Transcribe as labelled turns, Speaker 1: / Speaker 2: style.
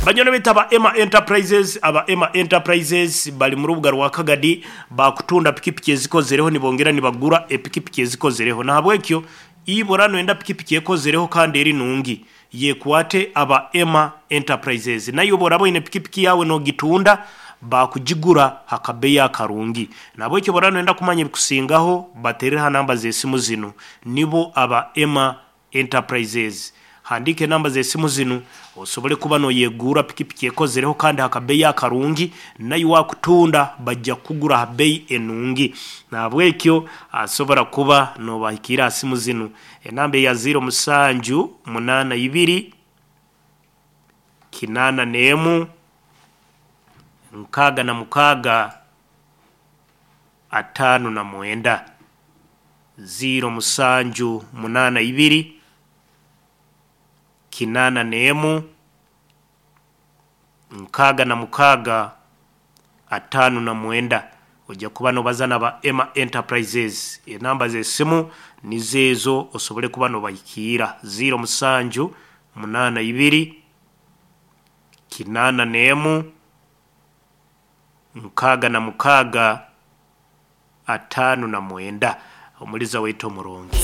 Speaker 1: Banyono betaba Emma Enterprises, aba Emma Enterprises bali mu rubuga rwa Kagadi bakutunda pikipiki ezikozereho nibongera nibagura epikipiki ezikozereho na habwekyo ibora no enda pikipiki ekozereho kandi eri nungi yekwate aba Emma Enterprises nayo borabo ine pikipiki yawe no gitunda bakujigura hakabeya karungi nabo icyo borano enda kumanya bikusingaho baterera namba zesimu zino nibo aba Emma Enterprises handike namba zesimu zino osobole kuba no yegura pikipiki ekozereho kandi hakabeya karungi nayo wakutunda bajja kugura habei enungi nabo ekyo asobora kuba no bahikira simu zino enambe ya 0782 kinana nemu nkaga na mukaga 5 0782 kinana nemu nkaga na mukaga 5 ojja kuba no bazana ba Emma Enterprises enamba zesimu nizezo osobole kuba no bayikira 0782 kinana nemu nkaga na mukaga 5 omuliza weto murongi